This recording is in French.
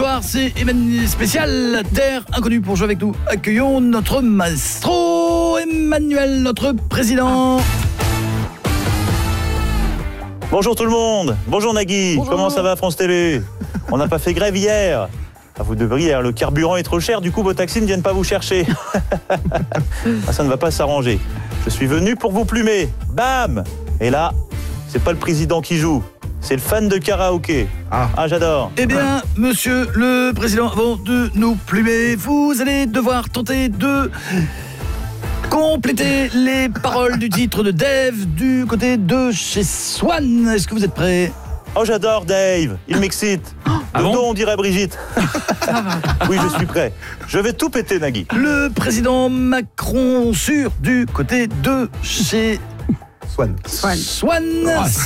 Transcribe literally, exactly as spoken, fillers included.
soir, c'est Emmanuel spécial Terre Inconnue. Pour jouer avec nous, accueillons notre maestro Emmanuel, notre président. Bonjour tout le monde. Bonjour Nagui. Bonjour. Comment ça va France Télé? On n'a pas fait grève hier. Ah, vous devriez, hein, le carburant est trop cher, du coup vos taxis ne viennent pas vous chercher. Ah, ça ne va pas s'arranger. Je suis venu pour vous plumer. Bam! Et là, c'est pas le président qui joue, c'est le fan de karaoké. Ah, ah j'adore. Eh bien, monsieur le président, avant de nous plumer, vous allez devoir tenter de compléter les paroles du titre de Dave du côté de chez Swan. Est-ce que vous êtes prêts? Oh, j'adore Dave, il m'excite. Ah Le bon nom, on dirait Brigitte. Oui, je suis prêt. Je vais tout péter, Nagui. Le président Macron sûr du côté de chez Swan. Swan. Swan.